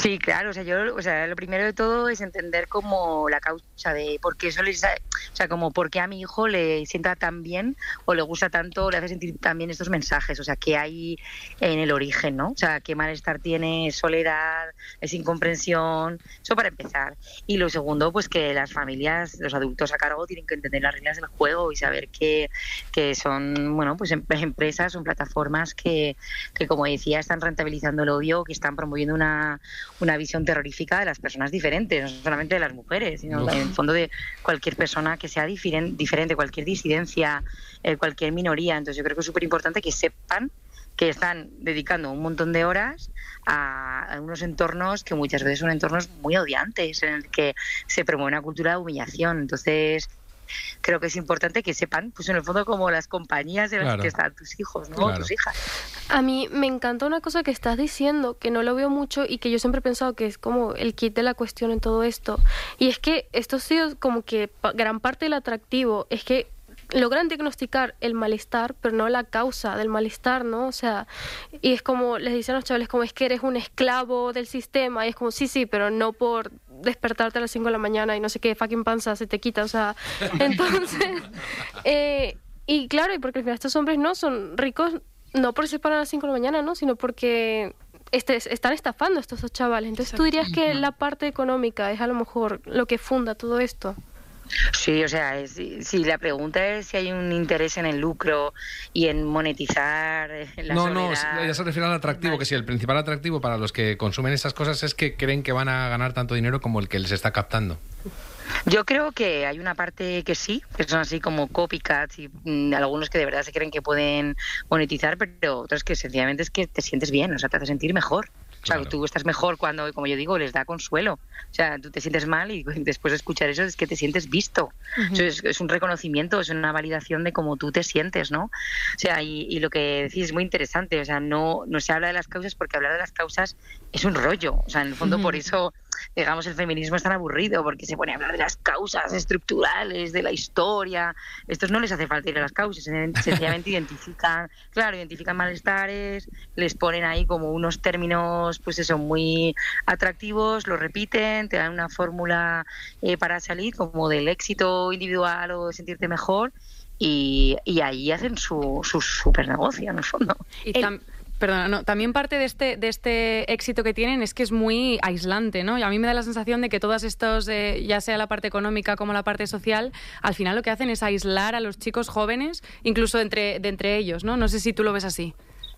Sí, claro, lo primero de todo es entender como la causa de por qué como por qué a mi hijo le sienta tan bien o le gusta tanto, le hace sentir tan bien estos mensajes, o sea, qué hay en el origen, ¿no? O sea, qué malestar tiene, es soledad, es incomprensión, eso para empezar. Y lo segundo, pues que las familias, los adultos a cargo tienen que entender las reglas del juego y saber que son, bueno, pues empresas, son plataformas que como decía, están rentabilizando el odio, que están promoviendo una visión terrorífica de las personas diferentes, no solamente de las mujeres, sino en el fondo de cualquier persona que sea diferente, cualquier disidencia, cualquier minoría. Entonces yo creo que es súper importante que sepan que están dedicando un montón de horas a unos entornos que muchas veces son entornos muy odiantes, en el que se promueve una cultura de humillación. Entonces creo que es importante que sepan, pues en el fondo, como las compañías en las que están tus hijos, ¿no? Claro. Tus hijas. A mí me encanta una cosa que estás diciendo, que no lo veo mucho y que yo siempre he pensado que es como el kit de la cuestión en todo esto. Y es que esto ha sido como que gran parte del atractivo es que logran diagnosticar el malestar, pero no la causa del malestar, ¿no? O sea, y es como les dicen a los chavales, como es que eres un esclavo del sistema, y es como, sí, pero no por despertarte a las 5 de la mañana y no sé qué, fucking panza se te quita, o sea, entonces, y claro, y porque al final estos hombres no son ricos, no por se paran a las 5 de la mañana, ¿no? Sino porque están estafando a estos dos chavales. Entonces, ¿tú dirías que la parte económica es a lo mejor lo que funda todo esto? Sí, o sea, si la pregunta es si hay un interés en el lucro y en monetizar la soledad... No, ya se refiere al atractivo, que sí, el principal atractivo para los que consumen esas cosas es que creen que van a ganar tanto dinero como el que les está captando. Yo creo que hay una parte que sí, que son así como copycats y algunos que de verdad se creen que pueden monetizar, pero otros que sencillamente es que te sientes bien, o sea, te hace sentir mejor. Claro. O sea, tú estás mejor cuando, como yo digo, les da consuelo. O sea, tú te sientes mal y después de escuchar eso es que te sientes visto. Uh-huh. O sea, es un reconocimiento, es una validación de cómo tú te sientes, ¿no? O sea, y lo que decís es muy interesante. O sea, no se habla de las causas porque hablar de las causas es un rollo. O sea, en el fondo por eso, digamos, el feminismo es tan aburrido, porque se pone a hablar de las causas estructurales, de la historia. Estos no les hace falta ir a las causas, sencillamente identifican malestares, les ponen ahí como unos términos, pues eso, muy atractivos, lo repiten, te dan una fórmula para salir como del éxito individual o de sentirte mejor, y ahí hacen su super negocio en el fondo. También parte de este éxito que tienen es que es muy aislante, ¿no? Y a mí me da la sensación de que todas estos, ya sea la parte económica como la parte social, al final lo que hacen es aislar a los chicos jóvenes, incluso de entre ellos, ¿no? No sé si tú lo ves así.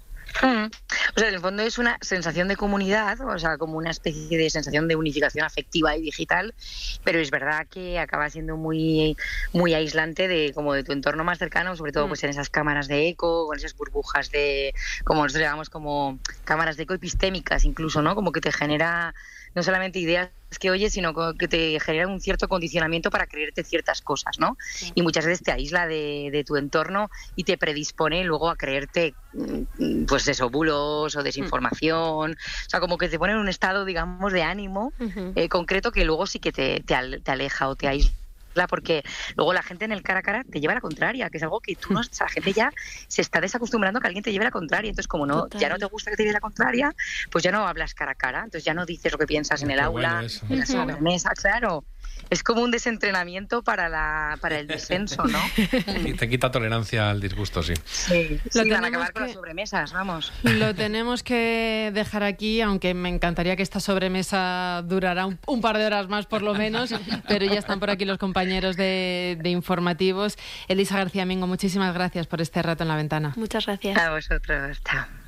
O sea, en el fondo es una sensación de comunidad, o sea, como una especie de sensación de unificación afectiva y digital, pero es verdad que acaba siendo muy, muy aislante de tu entorno más cercano, sobre todo pues en esas cámaras de eco, con esas burbujas de, como nosotros llamamos, como cámaras de eco epistémicas incluso, ¿no? Como que te genera no solamente ideas que oyes, sino que te genera un cierto condicionamiento para creerte ciertas cosas, ¿no? Sí. Y muchas veces te aísla de tu entorno y te predispone luego a creerte, pues eso, bulos o desinformación. O sea, como que te pone en un estado, digamos, de ánimo concreto que luego sí que te aleja o te aísla, porque luego la gente en el cara a cara te lleva a la contraria, que es algo que tú no, o sea, la gente ya se está desacostumbrando a que alguien te lleve a la contraria. Entonces, como ya no te gusta que te lleve a la contraria, pues ya no hablas cara a cara, entonces ya no dices lo que piensas en el aula, en la sobremesa, claro. Es como un desentrenamiento para el disenso, ¿no? Y te quita tolerancia al disgusto, sí. Sí, van a acabar con las sobremesas, vamos. Lo tenemos que dejar aquí, aunque me encantaría que esta sobremesa durara un par de horas más por lo menos, pero ya están por aquí los compañeros de informativos. Elisa García Mingo, muchísimas gracias por este rato en La Ventana. Muchas gracias. A vosotros, chao.